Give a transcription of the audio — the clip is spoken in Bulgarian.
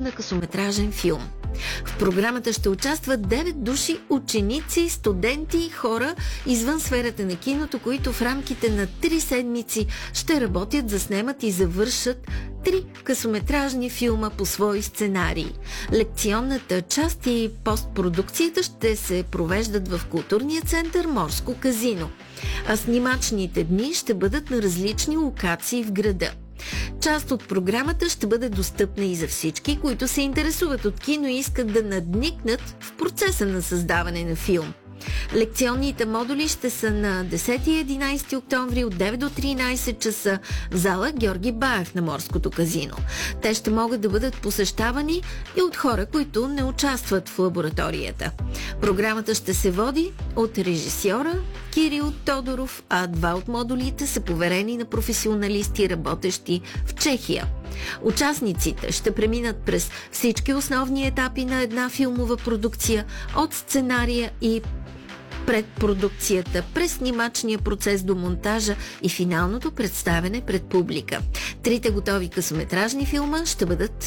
на късометражен филм. В програмата ще участват 9 души ученици, студенти и хора извън сферата на киното, които в рамките на 3 седмици ще работят, заснемат и завършат 3 късометражни филма по свои сценарии. Лекционната част и постпродукцията ще се провеждат в културния център Морско казино, а снимачните дни ще бъдат на различни локации в града. Част от програмата ще бъде достъпна и за всички, които се интересуват от кино и искат да надникнат в процеса на създаване на филм. Лекционните модули ще са на 10 и 11 октомври от 9 до 13 часа в зала Георги Баев на Морското казино. Те ще могат да бъдат посещавани и от хора, които не участват в лабораторията. Програмата ще се води от режисьора Кирил Тодоров, а 2 от модулите са поверени на професионалисти, работещи в Чехия. Участниците ще преминат през всички основни етапи на една филмова продукция, от сценария и предпродукцията, през снимачния процес до монтажа и финалното представяне пред публика. 3 готови късометражни филма ще бъдат